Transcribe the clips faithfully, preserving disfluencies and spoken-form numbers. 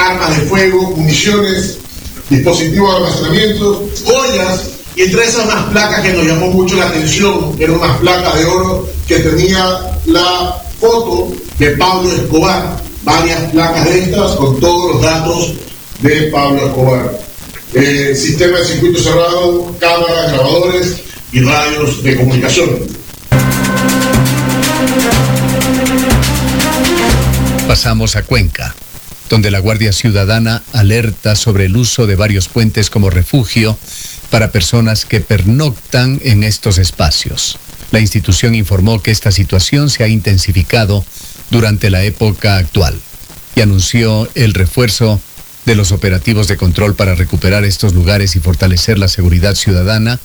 armas de fuego, municiones, dispositivos de almacenamiento, joyas, y entre esas unas placas que nos llamó mucho la atención, eran unas placas de oro que tenía la foto de Pablo Escobar, varias placas de estas con todos los datos de Pablo Escobar. Eh, sistema de circuito cerrado, cámaras, grabadores y radios de comunicación. Pasamos a Cuenca, donde la Guardia Ciudadana alerta sobre el uso de varios puentes como refugio para personas que pernoctan en estos espacios. La institución informó que esta situación se ha intensificado durante la época actual y anunció el refuerzo de los operativos de control para recuperar estos lugares y fortalecer la seguridad ciudadana.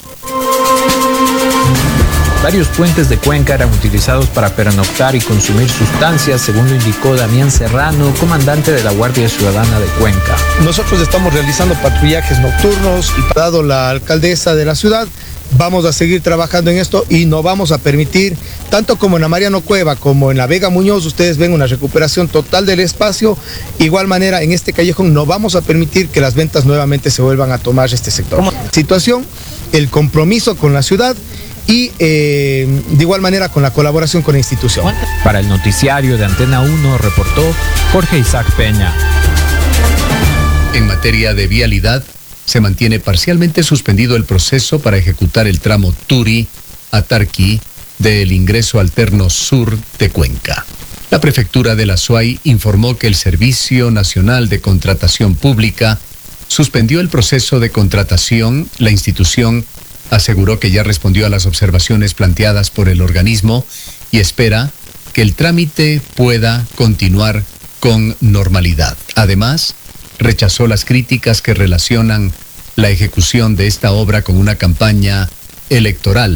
Varios puentes de Cuenca eran utilizados para pernoctar y consumir sustancias, según lo indicó Damián Serrano, comandante de la Guardia Ciudadana de Cuenca. Nosotros estamos realizando patrullajes nocturnos y dado la alcaldesa de la ciudad, vamos a seguir trabajando en esto y no vamos a permitir, tanto como en la Mariano Cueva como en la Vega Muñoz, ustedes ven una recuperación total del espacio. Igual manera, en este callejón no vamos a permitir que las ventas nuevamente se vuelvan a tomar este sector. ¿Cómo? Situación, el compromiso con la ciudad y eh, de igual manera con la colaboración con la institución. Para el noticiario de Antena uno reportó Jorge Isaac Peña. En materia de vialidad, se mantiene parcialmente suspendido el proceso para ejecutar el tramo Turi a Tarqui del ingreso alterno sur de Cuenca. La prefectura de la Azuay informó que el Servicio Nacional de Contratación Pública suspendió el proceso de contratación. La institución aseguró que ya respondió a las observaciones planteadas por el organismo y espera que el trámite pueda continuar con normalidad. Además, rechazó las críticas que relacionan la ejecución de esta obra con una campaña electoral.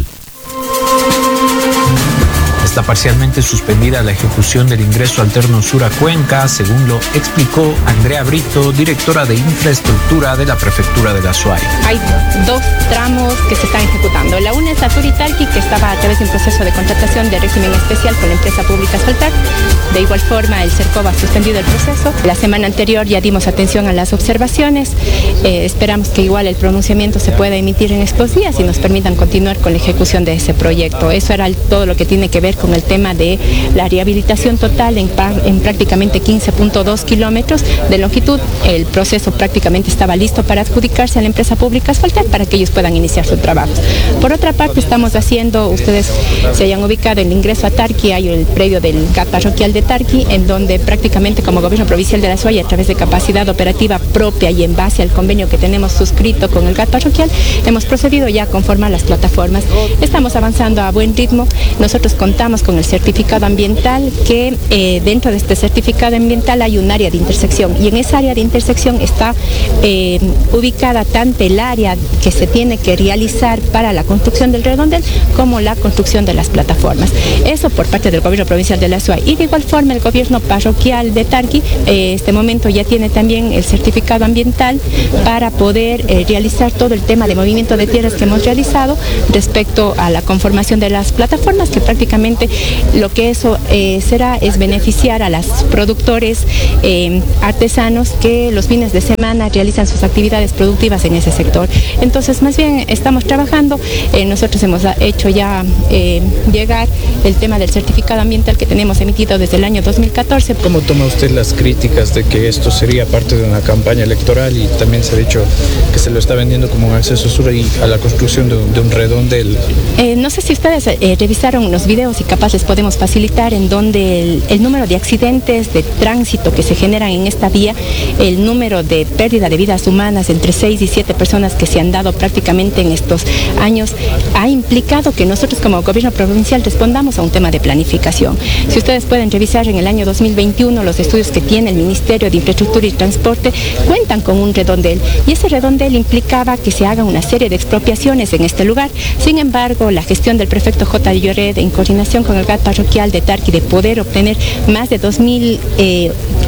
Está parcialmente suspendida la ejecución del ingreso alterno sur a Cuenca, según lo explicó Andrea Brito, directora de infraestructura de la prefectura de la Azuay. Hay dos tramos que se están ejecutando. La una es la Turi Tarqui, que estaba a través de un proceso de contratación de régimen especial con la empresa pública Asfaltar. De igual forma, el CERCOB ha suspendido el proceso. La semana anterior ya dimos atención a las observaciones. Eh, esperamos que igual el pronunciamiento se pueda emitir en estos días y nos permitan continuar con la ejecución de ese proyecto. Eso era el, todo lo que tiene que ver con el tema de la rehabilitación total en, en prácticamente quince punto dos kilómetros de longitud. El proceso prácticamente estaba listo para adjudicarse a la empresa pública Asfaltar para que ellos puedan iniciar su trabajo. Por otra parte, estamos haciendo, ustedes se hayan ubicado en el ingreso a Tarqui, hay el predio del G A T parroquial de Tarqui, en donde prácticamente como gobierno provincial de la Azuay, a través de capacidad operativa propia y en base al convenio que tenemos suscrito con el G A T parroquial, hemos procedido ya a conformar las plataformas. Estamos avanzando a buen ritmo. Nosotros contamos con el certificado ambiental, que eh, dentro de este certificado ambiental hay un área de intersección, y en esa área de intersección está eh, ubicada tanto el área que se tiene que realizar para la construcción del redondel como la construcción de las plataformas. Eso por parte del gobierno provincial de la Azuay. Y de igual forma el gobierno parroquial de Tarqui, eh, este momento ya tiene también el certificado ambiental para poder eh, realizar todo el tema de movimiento de tierras que hemos realizado respecto a la conformación de las plataformas, que prácticamente lo que eso eh, será es beneficiar a los productores eh, artesanos que los fines de semana realizan sus actividades productivas en ese sector. Entonces, más bien estamos trabajando, eh, nosotros hemos hecho ya eh, llegar el tema del certificado ambiental que tenemos emitido desde el año dos mil catorce. ¿Cómo toma usted las críticas de que esto sería parte de una campaña electoral y también se ha dicho que se lo está vendiendo como un acceso sur y a la construcción de un, de un redondel? Eh, no sé si ustedes eh, revisaron los videos y capaz les podemos facilitar, en donde el, el número de accidentes de tránsito que se generan en esta vía, el número de pérdida de vidas humanas entre seis y siete personas que se han dado prácticamente en estos años, ha implicado que nosotros como gobierno provincial respondamos a un tema de planificación. Si ustedes pueden revisar en el año dos mil veintiuno los estudios que tiene el Ministerio de Infraestructura y Transporte, cuentan con un redondel, y ese redondel implicaba que se haga una serie de expropiaciones en este lugar. Sin embargo, la gestión del prefecto J. Lloret, en coordinación con el G A T parroquial de Tarqui, de poder obtener más de dos mil eh,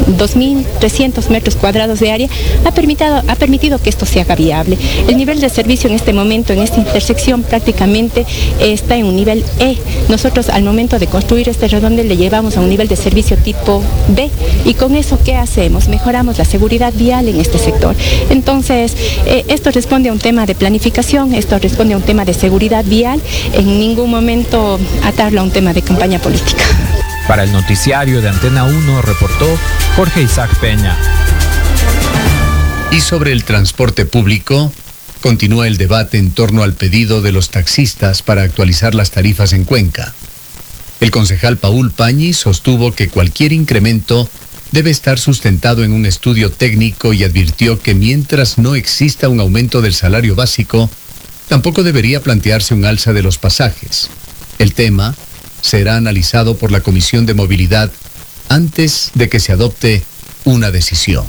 dos mil trescientos metros cuadrados de área, ha permitido, ha permitido que esto se haga viable. El nivel de servicio en este momento, en esta intersección, prácticamente está en un nivel E. Nosotros al momento de construir este redondel le llevamos a un nivel de servicio tipo B, y con eso, ¿qué hacemos? Mejoramos la seguridad vial en este sector. Entonces, eh, esto responde a un tema de planificación, esto responde a un tema de seguridad vial, en ningún momento atarlo a un tema de campaña política. Para el noticiario de Antena uno reportó Jorge Isaac Peña. Y sobre el transporte público, continúa el debate en torno al pedido de los taxistas para actualizar las tarifas en Cuenca. El concejal Paul Pañi sostuvo que cualquier incremento debe estar sustentado en un estudio técnico y advirtió que mientras no exista un aumento del salario básico, tampoco debería plantearse un alza de los pasajes. El tema será analizado por la Comisión de Movilidad antes de que se adopte una decisión.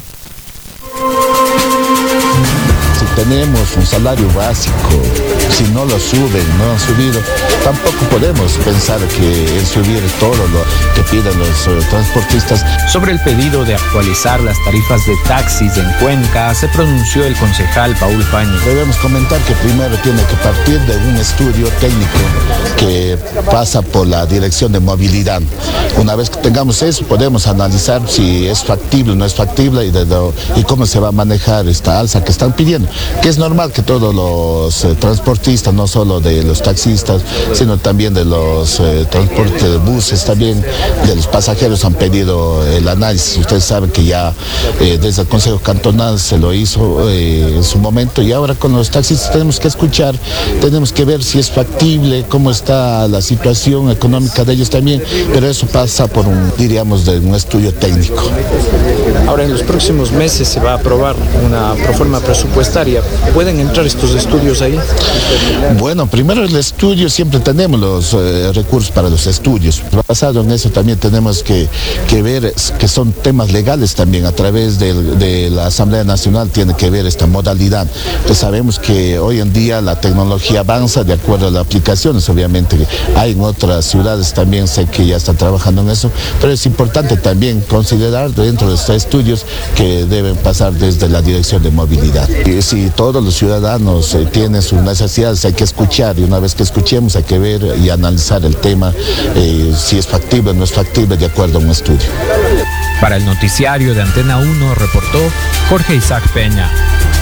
Si tenemos un salario básico, si no lo suben, no han subido, tampoco podemos pensar que el subir todo lo que piden los uh, transportistas. Sobre el pedido de actualizar las tarifas de taxis en Cuenca, se pronunció el concejal Paul Pañi. Debemos comentar que primero tiene que partir de un estudio técnico que pasa por la Dirección de Movilidad. Una vez que tengamos eso, podemos analizar si es factible o no es factible y, de lo, y cómo se va a manejar esta alza que están pidiendo. Que es normal que todos los eh, transportistas, no solo de los taxistas, sino también de los eh, transportes de buses, también de los pasajeros han pedido el análisis. Ustedes saben que ya eh, desde el Consejo Cantonal se lo hizo eh, en su momento, y ahora con los taxistas tenemos que escuchar, tenemos que ver si es factible, cómo está la situación económica de ellos también, pero eso pasa por un, diríamos, de un estudio técnico. Ahora en los próximos meses se va a aprobar una proforma presupuestaria. ¿Pueden entrar estos estudios ahí? Bueno, primero el estudio, siempre tenemos los eh, recursos para los estudios. Basado en eso también tenemos que, que ver que son temas legales también. A través de, de la Asamblea Nacional tiene que ver esta modalidad. Pues sabemos que hoy en día la tecnología avanza de acuerdo a las aplicaciones. Obviamente hay en otras ciudades también, sé que ya están trabajando en eso, pero es importante también considerar dentro de estos estudios que deben pasar desde la Dirección de Movilidad. Y si todos los ciudadanos eh, tienen sus necesidades, hay que escuchar, y una vez que escuchemos hay que ver y analizar el tema, eh, si es factible o no es factible de acuerdo a un estudio. Para el noticiario de Antena uno reportó Jorge Isaac Peña.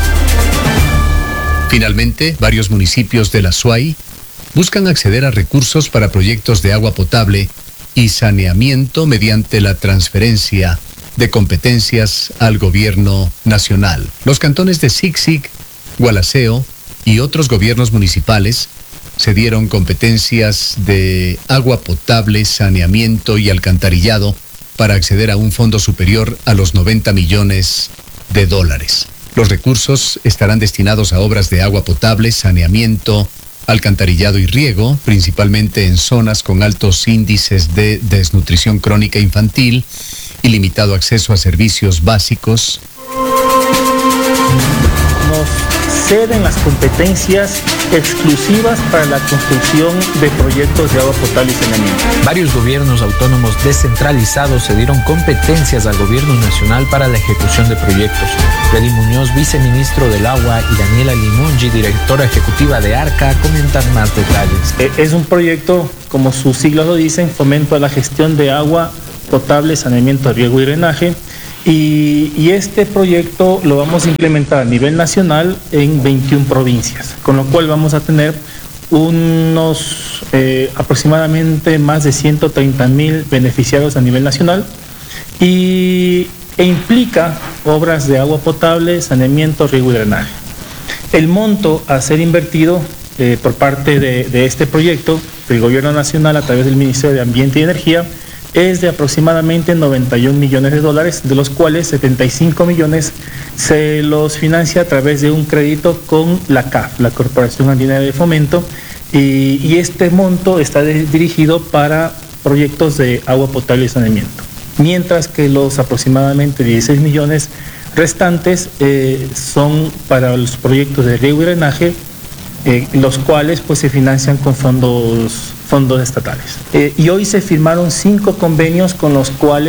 Finalmente, varios municipios de la Suay buscan acceder a recursos para proyectos de agua potable y saneamiento mediante la transferencia de competencias al gobierno nacional. Los cantones de Sixic, Gualaceo y otros gobiernos municipales cedieron competencias de agua potable, saneamiento y alcantarillado para acceder a un fondo superior a los noventa millones de dólares. Los recursos estarán destinados a obras de agua potable, saneamiento, alcantarillado y riego, principalmente en zonas con altos índices de desnutrición crónica infantil y limitado acceso a servicios básicos. Nos ceden las competencias exclusivas para la construcción de proyectos de agua potable y saneamiento. Varios gobiernos autónomos descentralizados cedieron competencias al gobierno nacional para la ejecución de proyectos. Freddy Muñoz, viceministro del Agua, y Daniela Limongi, directora ejecutiva de ARCA, comentan más detalles. Es un proyecto, como sus siglas lo dicen, fomento a la gestión de agua potable, saneamiento, riego y drenaje. Y, y este proyecto lo vamos a implementar a nivel nacional en veintiuna provincias, con lo cual vamos a tener unos eh, aproximadamente más de ciento treinta mil beneficiarios a nivel nacional, y, e implica obras de agua potable, saneamiento, riego y drenaje. El monto a ser invertido eh, por parte de, de este proyecto del Gobierno Nacional a través del Ministerio de Ambiente y Energía es de aproximadamente noventa y un millones de dólares, de los cuales setenta y cinco millones se los financia a través de un crédito con la C A F, la Corporación Andina de Fomento, y, y este monto está de, dirigido para proyectos de agua potable y saneamiento, mientras que los aproximadamente dieciséis millones restantes eh, son para los proyectos de riego y drenaje, eh, los cuales pues se financian con fondos fondos estatales. Eh, y hoy se firmaron cinco convenios con los cuales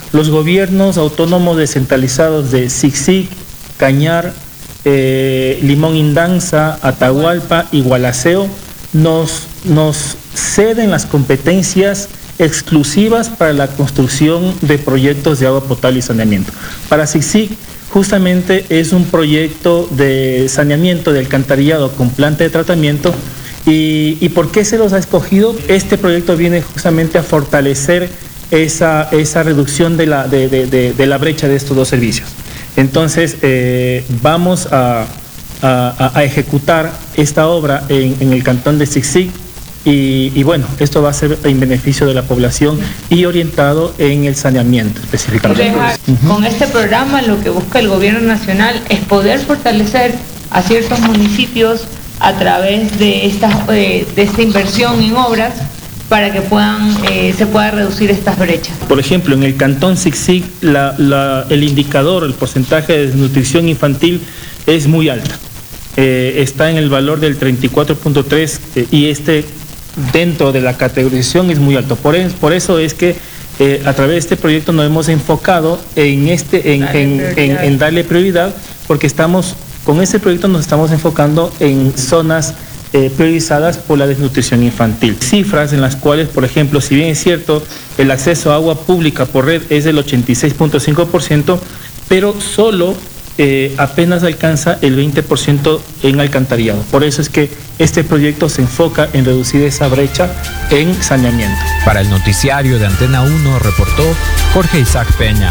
los gobiernos autónomos descentralizados de Sixic, Cañar, eh, Limón Indanza, Atahualpa y Gualaceo nos, nos ceden las competencias exclusivas para la construcción de proyectos de agua potable y saneamiento. Para Sixic justamente es un proyecto de saneamiento de alcantarillado con planta de tratamiento. ¿Y, y por qué se los ha escogido? Este proyecto viene justamente a fortalecer esa, esa reducción de la, de, de, de, de la brecha de estos dos servicios. Entonces, eh, vamos a, a, a ejecutar esta obra en, en el cantón de Sixic y, y bueno, esto va a ser en beneficio de la población y orientado en el saneamiento específicamente. Con este programa lo que busca el gobierno nacional es poder fortalecer a ciertos municipios a través de esta, de, de esta inversión en obras para que puedan eh, se pueda reducir estas brechas. Por ejemplo, en el cantón Sixic la, la, el indicador, el porcentaje de desnutrición infantil es muy alta. Eh, está en el valor del treinta y cuatro punto tres eh, y este dentro de la categorización es muy alto. Por, es, por eso es que eh, a través de este proyecto nos hemos enfocado en, este, en, en, en, en darle prioridad porque estamos... Con este proyecto nos estamos enfocando en zonas eh, priorizadas por la desnutrición infantil. Cifras en las cuales, por ejemplo, si bien es cierto, el acceso a agua pública por red es del ochenta y seis punto cinco por ciento, pero solo eh, apenas alcanza el veinte por ciento en alcantarillado. Por eso es que este proyecto se enfoca en reducir esa brecha en saneamiento. Para el noticiario de Antena uno reportó Jorge Isaac Peña.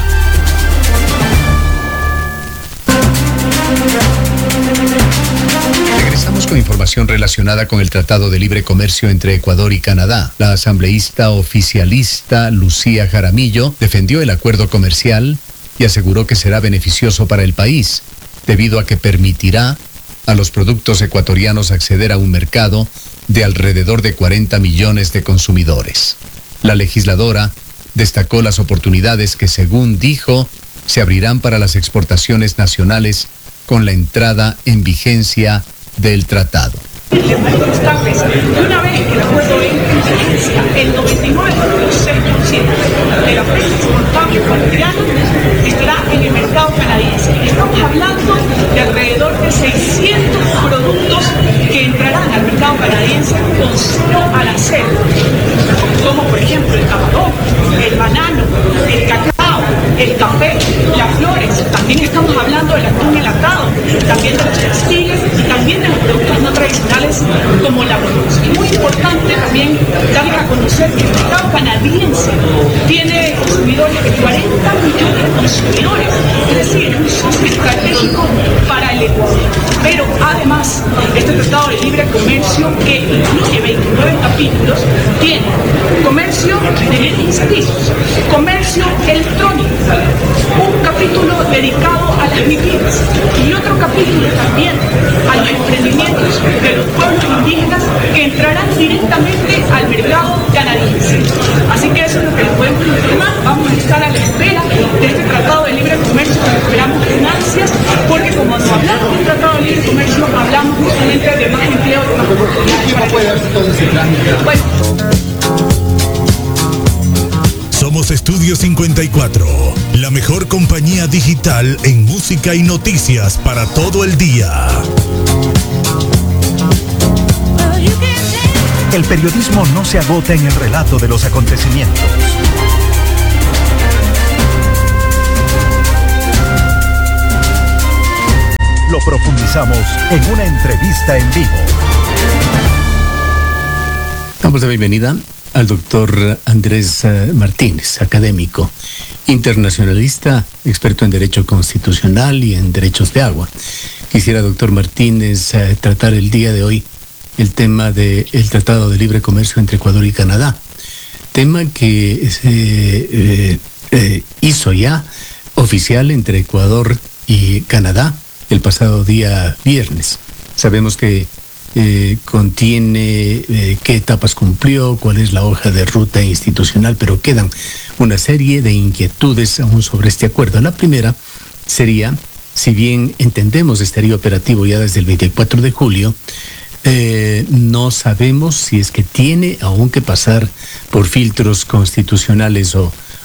Regresamos con información relacionada con el Tratado de Libre Comercio entre Ecuador y Canadá. La asambleísta oficialista Lucía Jaramillo defendió el acuerdo comercial y aseguró que será beneficioso para el país, debido a que permitirá a los productos ecuatorianos acceder a un mercado de alrededor de cuarenta millones de consumidores. La legisladora destacó las oportunidades que, según dijo, se abrirán para las exportaciones nacionales con la entrada en vigencia del tratado. Una vez que el acuerdo entre en vigencia, el noventa y nueve punto seis por ciento de la prensa exportable ecuatoriana estará en el mercado canadiense. Estamos hablando de alrededor de seiscientos productos que entrarán al mercado canadiense con cero arancel, como por ejemplo el camarón, el banano, el cacao, el café, las flores. También estamos hablando del atún enlatado, también de los textiles y también de los productos no tradicionales como la arroz. Y muy importante también darles a conocer que el mercado canadiense tiene consumidores de cuarenta millones de consumidores, es decir, es un socio estratégico para el Ecuador. Pero además, este Tratado de Libre Comercio, que incluye veintinueve capítulos, tiene comercio de servicios, comercio electrónico, un capítulo dedicado a las MIPYMES y otro capítulo también a los emprendimientos de los pueblos indígenas que entrarán directamente al mercado canadiense. Así que eso es lo que les podemos informar. Vamos a estar a la espera de este Tratado de Libre Comercio que esperamos con ansias, porque como cuando hablamos de un Tratado de Libre Comercio hablamos justamente de más empleo, de más oportunidades. ¿Qué tiempo puede darse todo ese plan? Pues, Somos Estudio cincuenta y cuatro, la mejor compañía digital en música y noticias para todo el día. El periodismo no se agota en el relato de los acontecimientos. Lo profundizamos en una entrevista en vivo. Damos la bienvenida al doctor Andrés Martínez, académico, internacionalista, experto en Derecho Constitucional y en Derechos de Agua. Quisiera, doctor Martínez, eh, tratar el día de hoy el tema del Tratado de Libre Comercio entre Ecuador y Canadá, tema que se eh, eh, hizo ya oficial entre Ecuador y Canadá el pasado día viernes. Sabemos que Eh, contiene eh, qué etapas cumplió, cuál es la hoja de ruta institucional, pero quedan una serie de inquietudes aún sobre este acuerdo. La primera sería, si bien entendemos estaría operativo ya desde el veinticuatro de julio, eh, no sabemos si es que tiene aún que pasar por filtros constitucionales o,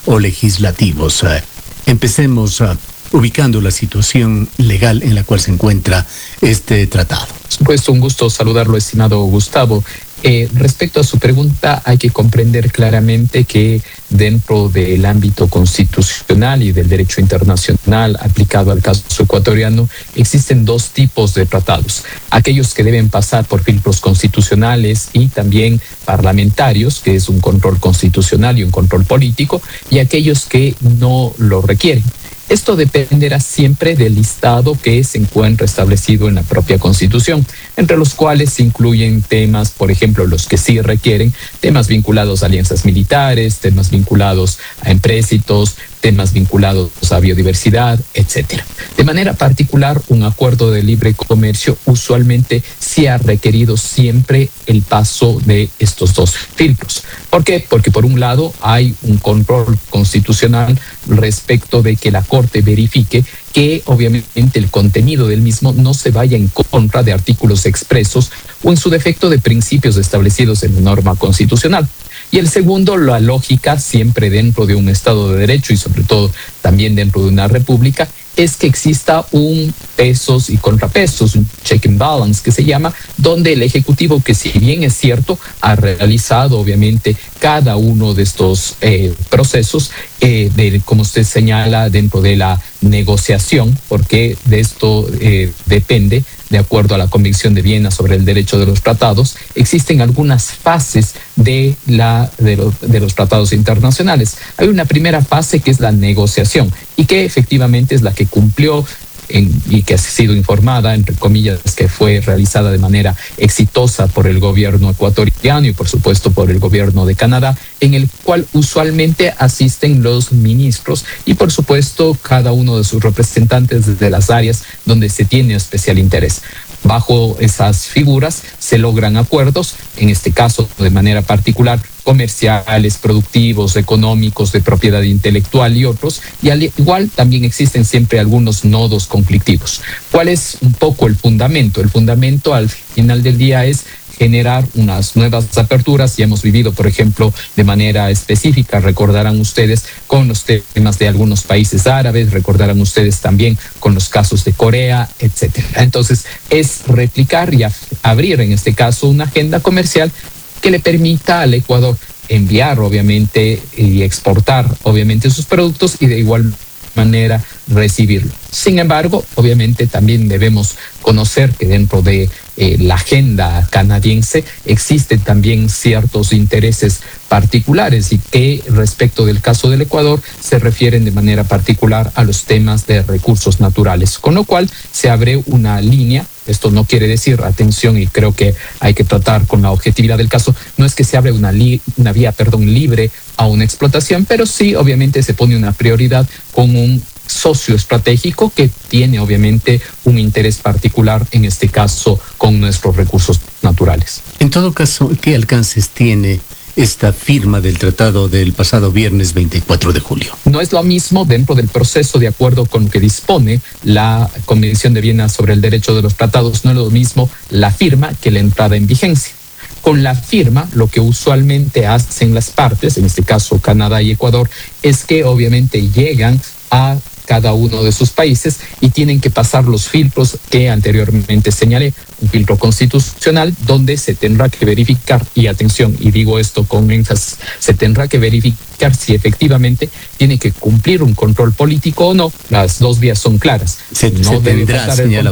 o legislativos. Eh, empecemos uh, ubicando la situación legal en la cual se encuentra este tratado. Por supuesto, un gusto saludarlo, estimado Gustavo. Eh, respecto a su pregunta, hay que comprender claramente que dentro del ámbito constitucional y del derecho internacional aplicado al caso ecuatoriano, existen dos tipos de tratados. Aquellos que deben pasar por filtros constitucionales y también parlamentarios, que es un control constitucional y un control político, y aquellos que no lo requieren. Esto dependerá siempre del listado que se encuentra establecido en la propia Constitución, entre los cuales se incluyen temas, por ejemplo, los que sí requieren, temas vinculados a alianzas militares, temas vinculados a empréstitos, temas vinculados a biodiversidad, etcétera. De manera particular, un acuerdo de libre comercio usualmente sí ha requerido siempre el paso de estos dos filtros. ¿Por qué? Porque por un lado hay un control constitucional respecto de que la Corte verifique que obviamente el contenido del mismo no se vaya en contra de artículos expresos o en su defecto de principios establecidos en la norma constitucional. Y el segundo, la lógica siempre dentro de un Estado de Derecho y sobre todo también dentro de una república, es que exista un pesos y contrapesos, un check and balance que se llama, donde el Ejecutivo, que si bien es cierto, ha realizado obviamente cada uno de estos eh, procesos, eh, de, como usted señala, dentro de la negociación, porque de esto eh, depende, de acuerdo a la Convención de Viena sobre el derecho de los tratados, existen algunas fases de, la, de, los, de los tratados internacionales. Hay una primera fase que es la negociación y que efectivamente es la que cumplió en, y que ha sido informada, entre comillas, que fue realizada de manera exitosa por el gobierno ecuatoriano y por supuesto por el gobierno de Canadá, en el cual usualmente asisten los ministros y por supuesto cada uno de sus representantes de las áreas donde se tiene especial interés. Bajo esas figuras se logran acuerdos, en este caso de manera particular comerciales, productivos, económicos, de propiedad intelectual y otros, y al igual también existen siempre algunos nodos conflictivos. ¿Cuál es un poco el fundamento? El fundamento al final del día es generar unas nuevas aperturas y hemos vivido, por ejemplo, de manera específica, recordarán ustedes, con los temas de algunos países árabes, recordarán ustedes también con los casos de Corea, etcétera. Entonces, es replicar y abrir, en este caso, una agenda comercial que le permita al Ecuador enviar, obviamente, y exportar, obviamente, sus productos y de igual manera recibirlo. Sin embargo, obviamente también debemos conocer que dentro de eh, la agenda canadiense existen también ciertos intereses particulares y que respecto del caso del Ecuador se refieren de manera particular a los temas de recursos naturales, con lo cual se abre una línea. Esto no quiere decir, atención, y creo que hay que tratar con la objetividad del caso, no es que se abre una, li, una vía perdón, libre a una explotación, pero sí obviamente se pone una prioridad con un socio estratégico que tiene obviamente un interés particular, en este caso con nuestros recursos naturales. En todo caso, ¿qué alcances tiene esta firma del tratado del pasado viernes veinticuatro de julio? No es lo mismo dentro del proceso de acuerdo con que dispone la Convención de Viena sobre el derecho de los tratados, no es lo mismo la firma que la entrada en vigencia. Con la firma, lo que usualmente hacen las partes, en este caso Canadá y Ecuador, es que obviamente llegan a cada uno de sus países y tienen que pasar los filtros que anteriormente señalé, un filtro constitucional donde se tendrá que verificar, y atención, y digo esto con énfasis, se tendrá que verificar si efectivamente tiene que cumplir un control político o no. Las dos vías son claras. Se, no se tendrá, señala